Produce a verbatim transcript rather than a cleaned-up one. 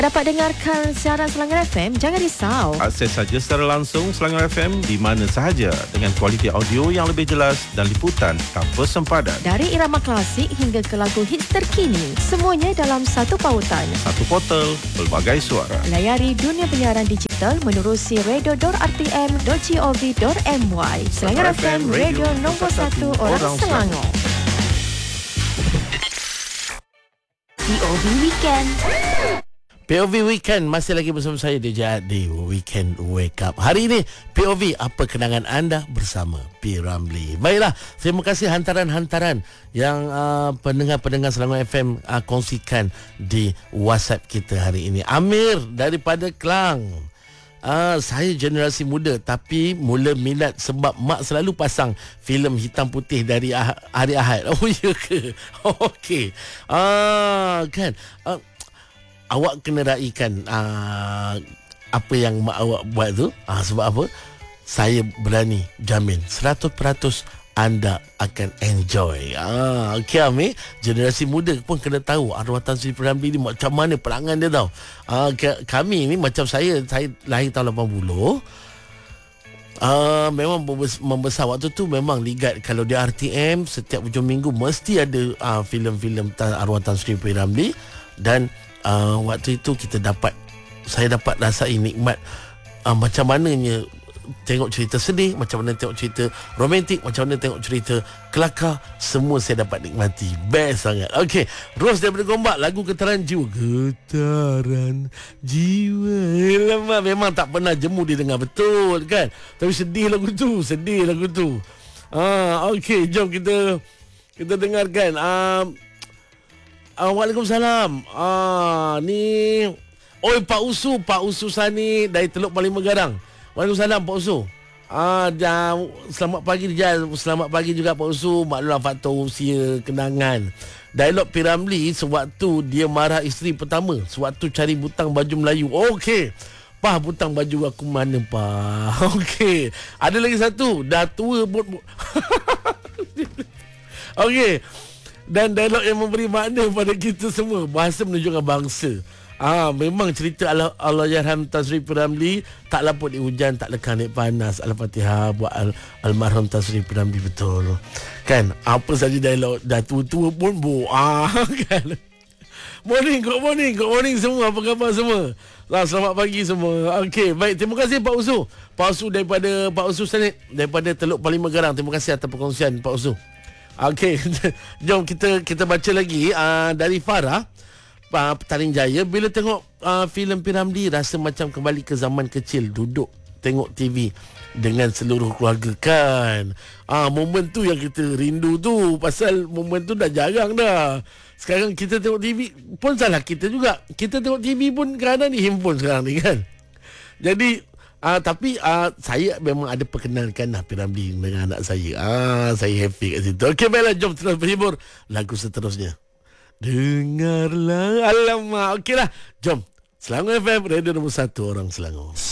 Dapat dengarkan siaran Selangor F M? Jangan risau. Akses saja secara langsung Selangor F M di mana sahaja dengan kualiti audio yang lebih jelas dan liputan tanpa sempadan. Dari irama klasik hingga ke lagu hits terkini, semuanya dalam satu pautan. Satu portal, pelbagai suara. Layari dunia penyiaran digital menerusi radio dot r t m dot gov dot m y. Selangor F M, radio nombor satu orang Selangor. P O V Weekend. P O V Weekend masih lagi bersama saya D J di Weekend Wake Up. Hari ini P O V, apa kenangan anda bersama P. Ramlee. Baiklah, terima kasih hantaran-hantaran yang uh, pendengar-pendengar Selangor F M uh, kongsikan di WhatsApp kita hari ini. Amir daripada Kelang. Uh, saya generasi muda tapi mula minat sebab mak selalu pasang filem hitam putih dari ah- hari Ahad. Oh ya ke? Okey. Ah uh, kan. Uh, Awak kena raikan uh, apa yang mak awak buat tu. uh, Sebab apa? Saya berani jamin seratus peratus anda akan enjoy. ah, Okey Amir, generasi muda pun kena tahu arwah Tan Sri P. Ramlee ni macam mana perangan dia tau. uh, Kami ni macam saya Saya lahir tahun lapan puluh. Uh, memang membesar waktu tu memang ligat. Kalau di R T M setiap hujung minggu mesti ada uh, filem-filem arwah Tan Sri P. Ramlee. Dan uh, waktu itu kita dapat Saya dapat rasai nikmat uh, macam mananya tengok cerita sedih, macam mana tengok cerita romantik, macam mana tengok cerita kelakar. Semua saya dapat nikmati. Best sangat. Okey, Rose daripada Gombak, lagu Getaran Jiwa. Getaran Jiwa. Lama memang tak pernah jemu didengar, betul kan? Tapi sedih lagu tu, sedih lagu tu. Ah, okey, jom kita kita dengarkan. Ah, uh, Waalaikumsalam. Ah, ni oi Pak Usu, Pak Usu Sani dari Teluk Panlima Garang. Waalaikumsalam Pak Usu. Ah, dan selamat pagi Rijal. Selamat pagi juga Pak Usu. Maklumlah faktor usia, kenangan. Dialog P. Ramlee sewaktu dia marah isteri pertama, sewaktu cari butang baju Melayu. Okey. Pah, butang baju aku mana, Pah? Okey. Ada lagi satu, dah tua pun. Okey. Dan dialog yang memberi makna pada kita semua, bahasa menunjukkan bangsa. Ah, memang cerita Allah Allahyarham Tan Sri P. Ramlee, tak laput di hujan, tak lekang naik panas. Al-Fatihah buat al- almarhum Tan Sri P. Ramlee, betul. Kan? Apa saja dialog, dah tua-tua pun bu. Ah, kan? Morning, good morning, good morning semua. Apa khabar semua? Lah, selamat pagi semua. Okey, baik. Terima kasih Pak Usu. Pak Usu daripada Pak Usu Sanit daripada Teluk Panlima Garang. Terima kasih atas perkongsian Pak Usu. Okey, jom kita kita baca lagi uh, dari Farah. Uh, Petaling Jaya, bila tengok uh, filem P. Ramlee rasa macam kembali ke zaman kecil, duduk tengok T V dengan seluruh keluarga kan. Ah, momen tu yang kita rindu tu, pasal momen tu dah jarang dah. Sekarang kita tengok T V pun salah kita juga. Kita tengok T V pun kerana di handphone sekarang ni kan. Jadi uh, tapi uh, saya memang ada perkenalkan lah P. Ramlee dengan anak saya. Ah, saya happy kat situ. Okey, baiklah, jom terus berhibur lagu seterusnya. Dengarlah, alamak. Okeylah, jom. Selangor F M, radio nombor satu orang Selangor.